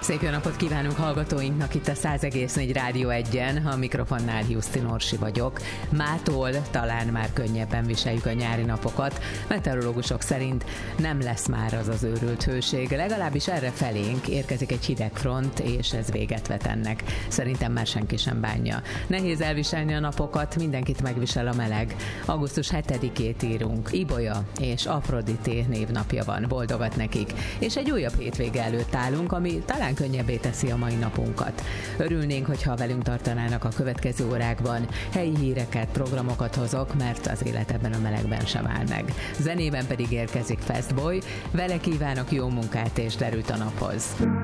Szép jó napot kívánunk hallgatóinknak itt a 100,4 Rádió 1-en, a mikrofonnál Husztin Orsi vagyok. Mától talán már könnyebben viseljük a nyári napokat. Meteorológusok szerint nem lesz már az az őrült hőség, legalábbis erre felénk érkezik egy hideg front, és ez véget vet ennek. Szerintem már senki sem bánja. Nehéz elviselni a napokat, mindenkit megvisel a meleg. Augusztus 7-ét írunk. Ibolya és Afrodité névnapja van, boldogat nekik. És egy újabb hétvége előtt állunk, ami talán könnyebbé teszi a mai napunkat. Örülnénk, hogyha velünk tartanának a következő órákban. Helyi híreket, programokat hozok, mert az élet ebben a melegben sem áll meg. Zenében pedig érkezik Fastboy, vele kívánok jó munkát és derült a naphoz.